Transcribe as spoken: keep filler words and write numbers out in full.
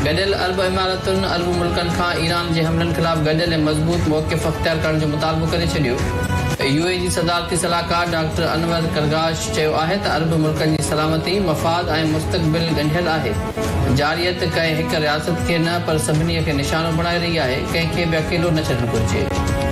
गडियल अरब इमारतुनि अरब मुल्कनि खां ईरान जे हमलनि ख़िलाफ़ गडियल ऐं मज़बूत मौक़िफ़ अख़्तियार करण जो मुतालबो करे छॾियो। यूए जी सदारती सलाहकार डॉक्टर अनवर करगाश चयो आहे त अरब मुल्कनि जी सलामती, मफ़ाद ऐं मुस्तक़बिल ॻंढियल आहे। जारियत कंहिं हिक रियासत खे न पर सभिनी खे निशानो बणाए रही आहे। कंहिंखे बि अकेलो न छॾणु घुर्जे।